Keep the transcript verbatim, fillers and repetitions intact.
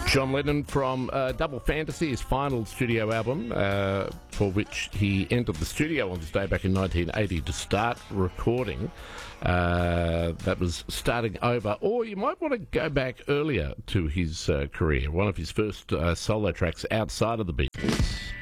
John Lennon from uh, Double Fantasy, his final studio album, uh, for which he entered the studio on this day back in nineteen eighty to start recording. Uh, that was starting over. Or you might want to go back earlier to his uh, career, one of his first uh, solo tracks outside of the Beatles.